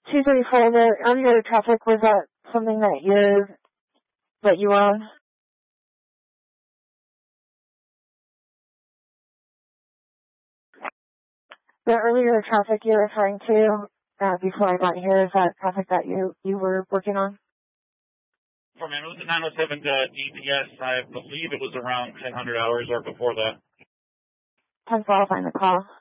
234, the earlier traffic, was that something that you own? The earlier traffic you're referring to before I got here, is that traffic that you were working on? For me, it was a 907 DPS. I believe it was around 1000 hours or before that. Time qualifying the call.